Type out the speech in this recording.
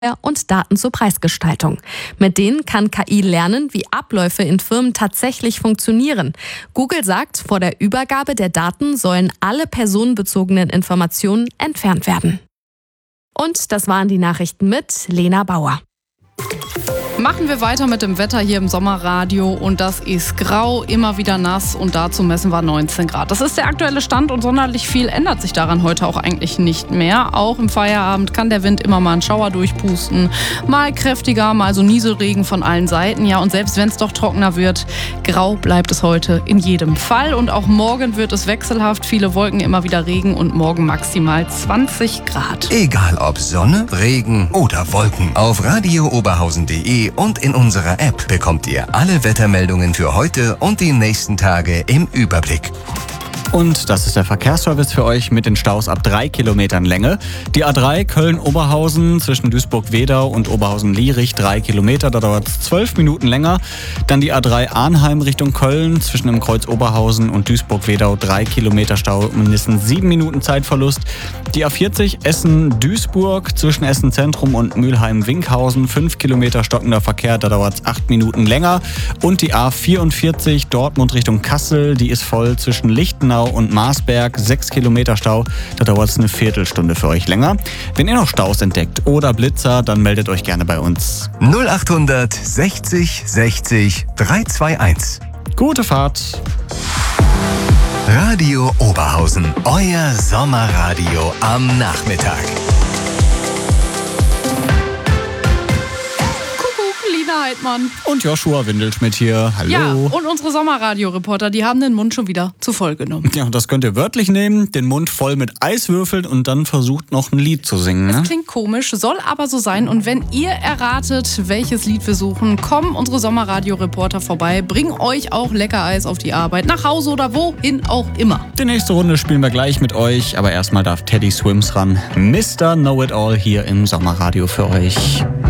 und Daten zur Preisgestaltung. Mit denen kann KI lernen, wie Abläufe in Firmen tatsächlich funktionieren. Google sagt, vor der Übergabe der Daten sollen alle personenbezogenen Informationen entfernt werden. Und das waren die Nachrichten mit Lena Bauer. Machen wir weiter mit dem Wetter hier im Sommerradio und das ist grau, immer wieder nass und dazu messen wir 19 Grad. Das ist der aktuelle Stand und sonderlich viel ändert sich daran heute auch eigentlich nicht mehr. Auch im Feierabend kann der Wind immer mal einen Schauer durchpusten, mal kräftiger, mal so Nieselregen von allen Seiten. Ja, und selbst wenn es doch trockener wird, grau bleibt es heute in jedem Fall und auch morgen wird es wechselhaft, viele Wolken, immer wieder Regen und morgen maximal 20 Grad. Egal ob Sonne, Regen oder Wolken, auf radiooberhausen.de und in unserer App bekommt ihr alle Wettermeldungen für heute und die nächsten Tage im Überblick. Und das ist der Verkehrsservice für euch mit den Staus ab 3 Kilometern Länge. Die A3 Köln-Oberhausen zwischen Duisburg-Wedau und Oberhausen-Lierich 3 Kilometer, da dauert es 12 Minuten länger. Dann die A3 Arnheim Richtung Köln zwischen dem Kreuz Oberhausen und Duisburg-Wedau 3 Kilometer Stau, mindestens 7 Minuten Zeitverlust. Die A40 Essen-Duisburg zwischen Essen-Zentrum und Mülheim-Winkhausen 5 Kilometer stockender Verkehr, da dauert es 8 Minuten länger. Und die A44 Dortmund Richtung Kassel, die ist voll zwischen Lichtenau und Marsberg, 6 Kilometer Stau, da dauert es eine Viertelstunde für euch länger. Wenn ihr noch Staus entdeckt oder Blitzer, dann meldet euch gerne bei uns. 0800 60 60 321. Gute Fahrt! Radio Oberhausen, euer Sommerradio am Nachmittag. Lina Heidmann. Und Joshua Windelschmidt hier. Hallo. Ja, und unsere Sommerradio-Reporter, die haben den Mund schon wieder zu voll genommen. Ja, das könnt ihr wörtlich nehmen, den Mund voll mit Eiswürfeln und dann versucht noch ein Lied zu singen. Ne? Das klingt komisch, soll aber so sein. Und wenn ihr erratet, welches Lied wir suchen, kommen unsere Sommerradio-Reporter vorbei, bringen euch auch Leckereis auf die Arbeit, nach Hause oder wohin auch immer. Die nächste Runde spielen wir gleich mit euch, aber erstmal darf Teddy Swims ran. Mr. Know-It-All hier im Sommerradio für euch.